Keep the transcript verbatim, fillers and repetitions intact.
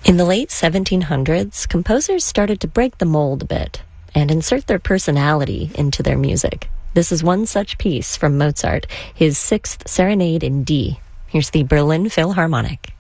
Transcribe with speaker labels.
Speaker 1: In the late seventeen hundreds, composers started to break the mold a bit and insert their personality into their music. This is one such piece from Mozart, his Sixth Serenade in D. Here's the Berlin Philharmonic.